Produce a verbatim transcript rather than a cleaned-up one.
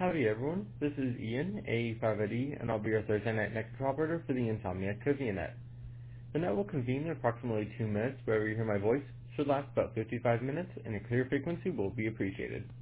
Howdy everyone, this is Ian, A five I D, and I'll be your Thursday night Nexus operator for the Insomniac CoziaNet. The net will convene in approximately two minutes. Wherever you hear my voice should last about fifty-five minutes, and a clear frequency will be appreciated.